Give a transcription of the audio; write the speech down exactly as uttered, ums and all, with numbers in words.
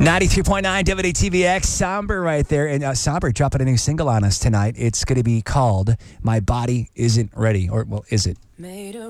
ninety-three point nine W D T V X, Somber right there. And uh, Somber dropping a new single on us tonight. It's going to be called My Body Isn't Ready. Or, well, is it?